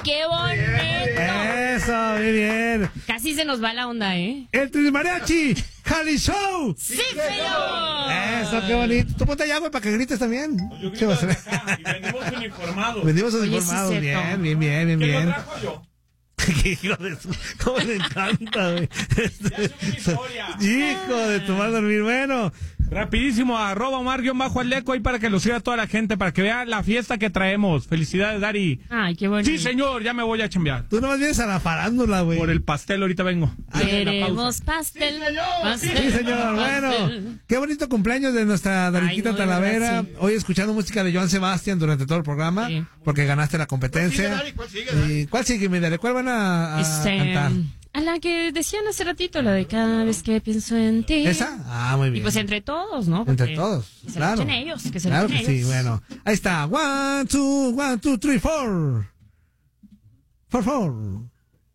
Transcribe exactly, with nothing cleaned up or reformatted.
qué bonito! Eso, muy bien. Casi se nos va la onda, ¿eh? El Trismariachi, Jali Show. ¡Sí, señor! Eso, qué bonito. Tú ponte allá, güey, para que grites también. Yo grito desde acá y venimos uniformados. Venimos Oye, uniformados, sí, bien, cierto. bien, bien, bien, ¿Quién lo bien. trajo yo? Hijo de su... ¿Cómo le encanta, güey? Ya es una historia. Hijo de tu mal dormir. Bueno, Rapidísimo, arroba Omar-Aleco ahí para que lo siga toda la gente, para que vea la fiesta que traemos. Felicidades, Dari. Ay, qué bonito. Sí, señor, ya me voy a chambear. tú nomás vienes a la farándula, güey. Por el pastel, ahorita vengo. Queremos pastel. pastel Sí, señor. Bueno, pastel. qué bonito cumpleaños de nuestra Dariquita Ay, no, de Talavera. verdad, sí. Hoy escuchando música de Joan Sebastián durante todo el programa, Sí. porque ganaste la competencia. ¿Cuál sigue, Dari? ¿Y cuál sigue, mi Dari? ¿Cuál van a, a Este, cantar? a la que decían hace ratito, la de cada vez que pienso en ti. ¿Esa? Ah, muy bien. Y pues entre todos, ¿no? Entre Porque todos, que se claro. la echen ellos, que se Claro la que echen sí, ellos. bueno. Ahí está. One, two, one, two, three, four. Four, four.